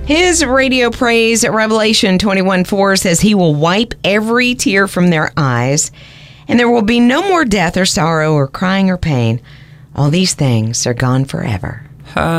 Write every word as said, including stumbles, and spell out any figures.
His radio praise at Revelation twenty-one four says he will wipe every tear from their eyes, and there will be no more death or sorrow or crying or pain. All these things are gone forever.